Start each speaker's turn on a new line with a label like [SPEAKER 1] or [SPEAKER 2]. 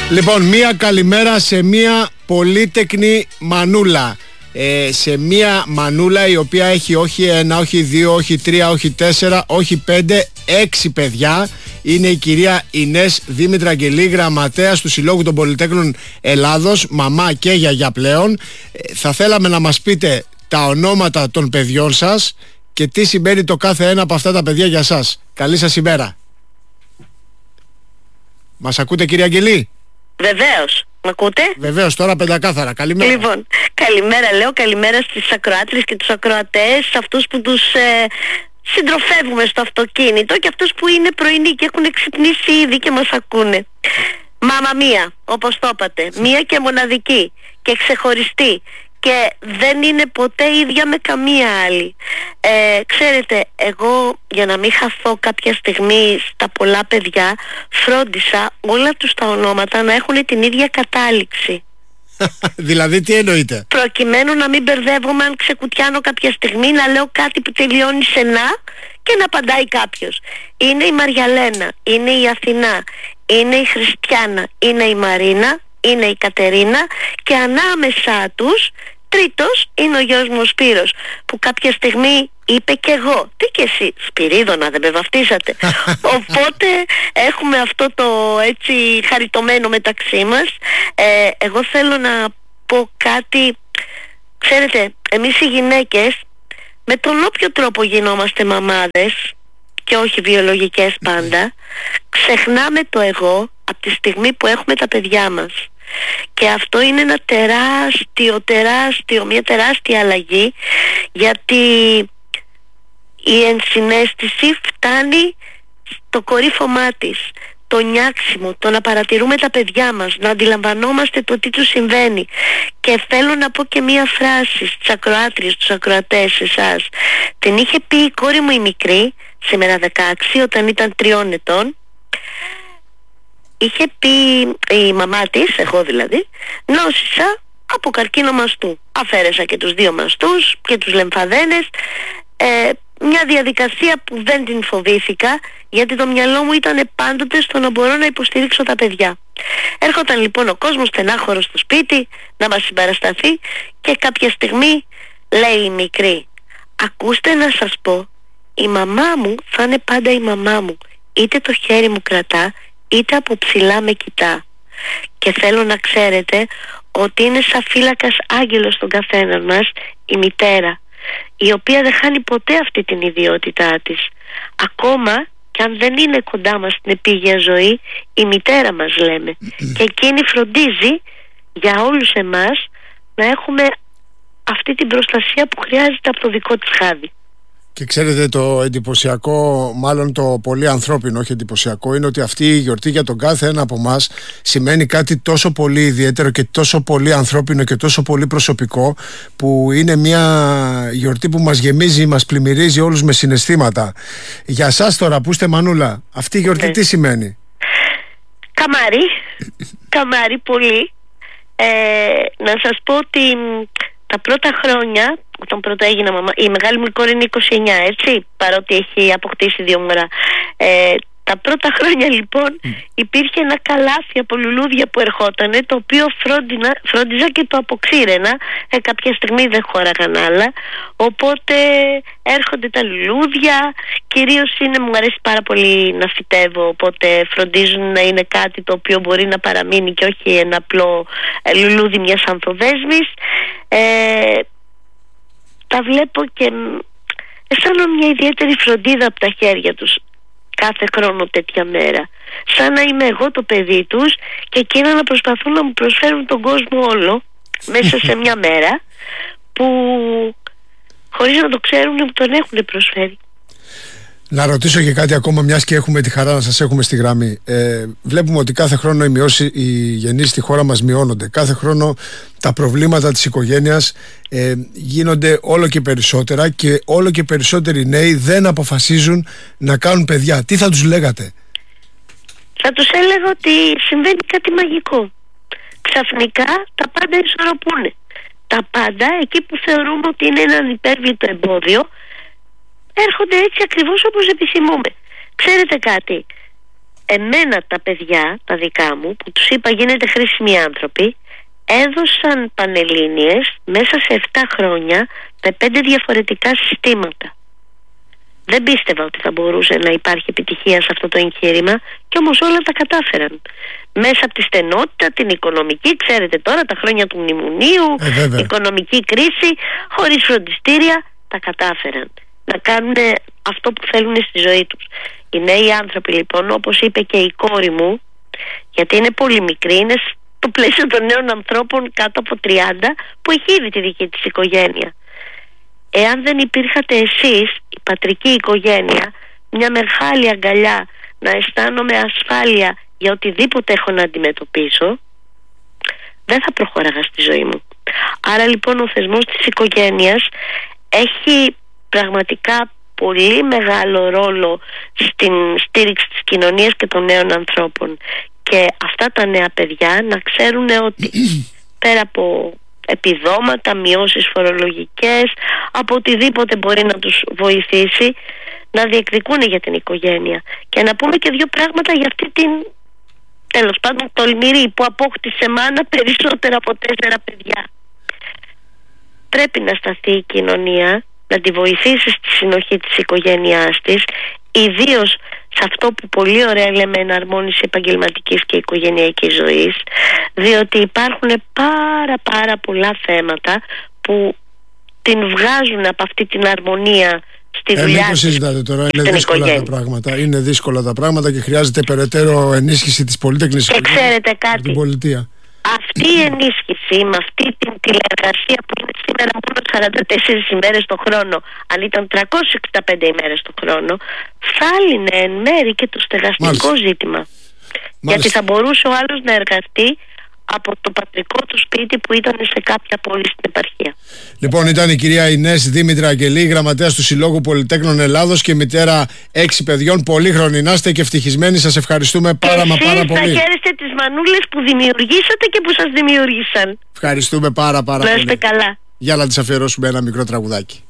[SPEAKER 1] Λοιπόν, μία καλημέρα σε μία πολύτεκνη μανούλα. Σε μία μανούλα η οποία έχει όχι ένα, όχι δύο, όχι τρία, όχι τέσσερα, όχι πέντε, 6 παιδιά. Είναι η κυρία Ινές Δήμητρα Αγγελή, γραμματέας του Συλλόγου των Πολυτέκνων Ελλάδος, μαμά και γιαγιά πλέον. Θα θέλαμε να μας πείτε τα ονόματα των παιδιών σας και τι σημαίνει το κάθε ένα από αυτά τα παιδιά για σας. Καλή σας ημέρα. Μας ακούτε, κυρία Αγγελή?
[SPEAKER 2] Βεβαίως. Μ' ακούτε?
[SPEAKER 1] Βεβαίως, τώρα πεντακάθαρα. Καλημέρα.
[SPEAKER 2] Λοιπόν, καλημέρα λέω, καλημέρα στις ακροάτριες και τους ακροατές, σε αυτούς που τους συντροφεύουμε στο αυτοκίνητο και αυτούς που είναι πρωινοί και έχουν ξυπνήσει ήδη και μας ακούνε. Μάμα μία, όπως το είπατε, μία και μοναδική και ξεχωριστή και δεν είναι ποτέ ίδια με καμία άλλη. Ξέρετε, εγώ για να μην χαθώ κάποια στιγμή στα πολλά παιδιά, φρόντισα όλα τους τα ονόματα να έχουν την ίδια κατάληξη.
[SPEAKER 1] Δηλαδή τι εννοείτε?
[SPEAKER 2] Προκειμένου να μην μπερδεύομαι αν ξεκουτιάνω κάποια στιγμή, να λέω κάτι που τελειώνει σε να και να απαντάει κάποιος. Είναι η Μαριαλένα, είναι η Αθηνά, είναι η Χριστιάνα, είναι η Μαρίνα, είναι η Κατερίνα και ανάμεσά τους τρίτος είναι ο γιος μου ο Σπύρος, που κάποια στιγμή είπε και εγώ, τι και εσύ, Σπυρίδωνα, δεν με βαφτίσατε? Οπότε έχουμε αυτό το έτσι χαριτωμένο μεταξύ μας. Εγώ θέλω να πω κάτι. Ξέρετε, εμείς οι γυναίκες με τον όποιο τρόπο γινόμαστε μαμάδες και όχι βιολογικές πάντα, ξεχνάμε το εγώ από τη στιγμή που έχουμε τα παιδιά μας. Και αυτό είναι ένα μια τεράστια αλλαγή, γιατί η ενσυναίσθηση φτάνει στο κορύφωμά της. Το νιάξιμο, το να παρατηρούμε τα παιδιά μας, να αντιλαμβανόμαστε το τι τους συμβαίνει. Και θέλω να πω και μία φράση στις ακροάτριες, στους ακροατές, εσάς. Την είχε πει η κόρη μου η μικρή, σήμερα 16, όταν ήταν 3 ετών. Είχε πει η μαμά της, εγώ δηλαδή, νόσησα από καρκίνο μαστού. Αφαίρεσα και τους 2 μαστούς και τους λεμφαδένες. Μια διαδικασία που δεν την φοβήθηκα, γιατί το μυαλό μου ήταν πάντοτε στο να μπορώ να υποστηρίξω τα παιδιά. Έρχονταν λοιπόν ο κόσμος στενάχωρος στο σπίτι να μας συμπαρασταθεί και κάποια στιγμή λέει η μικρή, ακούστε να σας πω, η μαμά μου θα είναι πάντα η μαμά μου, είτε το χέρι μου κρατά είτε από ψηλά με κοιτά. Και θέλω να ξέρετε ότι είναι σαν φύλακας άγγελος στον καθένα μας η μητέρα, η οποία δεν χάνει ποτέ αυτή την ιδιότητά της. Ακόμα και αν δεν είναι κοντά μας στην επίγεια ζωή, η μητέρα μας λέμε. Και εκείνη φροντίζει για όλους εμάς να έχουμε αυτή την προστασία που χρειάζεται από το δικό της χάδι.
[SPEAKER 1] Και ξέρετε, το εντυπωσιακό, μάλλον το πολύ ανθρώπινο, όχι εντυπωσιακό, είναι ότι αυτή η γιορτή για τον κάθε ένα από εμάς σημαίνει κάτι τόσο πολύ ιδιαίτερο και τόσο πολύ ανθρώπινο και τόσο πολύ προσωπικό, που είναι μια γιορτή που μας γεμίζει, μας πλημμυρίζει όλους με συναισθήματα. Για σας τώρα που είστε μανούλα, αυτή η γιορτή τι σημαίνει?
[SPEAKER 2] Καμάρι πολύ. Να σας πω ότι τα πρώτα χρόνια, όταν πρώτα έγινα μαμά, η μεγάλη μου κόρη είναι 29, έτσι, παρότι έχει αποκτήσει 2 μωρά. Τα πρώτα χρόνια λοιπόν υπήρχε ένα καλάθι από λουλούδια που ερχότανε, το οποίο φρόντιζα και το αποξήρενα. Κάποια στιγμή δεν χώραγαν άλλα, οπότε έρχονται τα λουλούδια. Κυρίως μου αρέσει πάρα πολύ να φυτεύω, οπότε φροντίζουν να είναι κάτι το οποίο μπορεί να παραμείνει και όχι ένα απλό λουλούδι μιας ανθοδέσμης. Τα βλέπω και αισθάνομαι μια ιδιαίτερη φροντίδα από τα χέρια τους κάθε χρόνο τέτοια μέρα, σαν να είμαι εγώ το παιδί τους και εκείνα να προσπαθούν να μου προσφέρουν τον κόσμο όλο μέσα σε μια μέρα που χωρίς να το ξέρουν μου τον έχουν προσφέρει.
[SPEAKER 1] Να ρωτήσω και κάτι ακόμα, μιας και έχουμε τη χαρά να σας έχουμε στη γραμμή. Βλέπουμε ότι κάθε χρόνο οι γεννήσεις στη χώρα μας μειώνονται. Κάθε χρόνο τα προβλήματα της οικογένειας γίνονται όλο και περισσότερα και όλο και περισσότεροι νέοι δεν αποφασίζουν να κάνουν παιδιά. Τι θα τους λέγατε?
[SPEAKER 2] Θα τους έλεγα ότι συμβαίνει κάτι μαγικό. Ξαφνικά τα πάντα ισορροπούν. Τα πάντα εκεί που θεωρούμε ότι είναι ένα ανυπέρβλητο εμπόδιο έρχονται έτσι ακριβώς όπως επιθυμούμε. Ξέρετε κάτι, εμένα τα παιδιά, τα δικά μου, που τους είπα γίνετε χρήσιμοι άνθρωποι, έδωσαν πανελλήνιες μέσα σε 7 χρόνια με 5 διαφορετικά συστήματα. Δεν πίστευα ότι θα μπορούσε να υπάρχει επιτυχία σε αυτό το εγχείρημα, και όμως όλα τα κατάφεραν. Μέσα από τη στενότητα, την οικονομική, ξέρετε τώρα τα χρόνια του μνημονίου, οικονομική κρίση, χωρίς φροντιστήρια, τα κατάφεραν να κάνουν αυτό που θέλουν στη ζωή τους. Οι νέοι άνθρωποι λοιπόν, όπως είπε και η κόρη μου, γιατί είναι πολύ μικρή, είναι στο πλαίσιο των νέων ανθρώπων κάτω από 30, που έχει ήδη τη δική της οικογένεια. Εάν δεν υπήρχατε εσείς, η πατρική οικογένεια, μια μεγάλη αγκαλιά, να αισθάνομαι ασφάλεια για οτιδήποτε έχω να αντιμετωπίσω, δεν θα προχώραγα στη ζωή μου. Άρα λοιπόν ο θεσμός της οικογένειας έχει πραγματικά πολύ μεγάλο ρόλο στην στήριξη της κοινωνίας και των νέων ανθρώπων. Και αυτά τα νέα παιδιά να ξέρουν ότι πέρα από επιδόματα, μειώσεις φορολογικές, από οτιδήποτε μπορεί να τους βοηθήσει, να διεκδικούν για την οικογένεια. Και να πούμε και 2 πράγματα για αυτή την, τέλος πάντων, τολμηρή που απόκτησε μάνα περισσότερα από 4 παιδιά. Πρέπει να σταθεί η κοινωνία, να τη βοηθήσει στη συνοχή της οικογένειάς της, ιδίως σε αυτό που πολύ ωραία λέμε εναρμόνιση επαγγελματικής και οικογενειακής ζωής, διότι υπάρχουν πάρα πολλά θέματα που την βγάζουν από αυτή την αρμονία στη δουλειά
[SPEAKER 1] της. Μην το συζητάτε τώρα, είναι δύσκολα τα πράγματα. Είναι δύσκολα τα πράγματα και χρειάζεται περαιτέρω ενίσχυση της πολύτεχνης
[SPEAKER 2] οικογένειας
[SPEAKER 1] στην πολιτεία.
[SPEAKER 2] Αυτή η ενίσχυση με αυτή την τηλεεργασία που είναι σήμερα μόνο 44 ημέρες το χρόνο, αν ήταν 365 ημέρες το χρόνο, θα λύνε εν μέρη και το στεγαστικό ζήτημα. Γιατί θα μπορούσε ο άλλος να εργαστεί από το πατρικό του σπίτι που ήταν σε κάποια πόλη στην επαρχία.
[SPEAKER 1] Λοιπόν, ήταν η κυρία Ινές Δήμητρα Αγγελή, γραμματέας του Συλλόγου Πολυτέκνων Ελλάδος και μητέρα 6 παιδιών. Πολύχρονοι να είστε και ευτυχισμένοι. Σας ευχαριστούμε πάρα πολύ.
[SPEAKER 2] Θα χαίρεστε τις μανούλες που δημιουργήσατε και που σας δημιούργησαν.
[SPEAKER 1] Ευχαριστούμε πάρα πολύ.
[SPEAKER 2] Να είστε καλά.
[SPEAKER 1] Για να τις αφιερώσουμε ένα μικρό τραγουδάκι.